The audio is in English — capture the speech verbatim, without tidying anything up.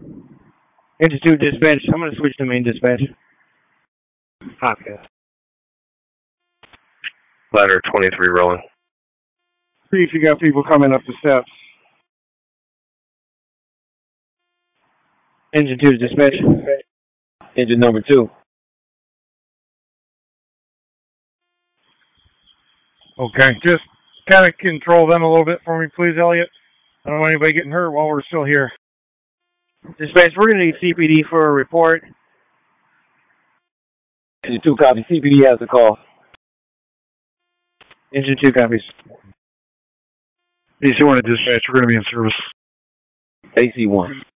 Engine two dispatch. I'm going to switch to main dispatch. Copy. Ladder twenty-three rolling. See if you got people coming up the steps. Engine two dispatch. Engine number two. Okay, just kind of control them a little bit for me, please, Elliot. I don't want anybody getting hurt while we're still here. Dispatch, we're going to need C P D for a report. Engine two copies. C P D has the call. Engine two copies. A C one to dispatch, we're going to be in service. A C one.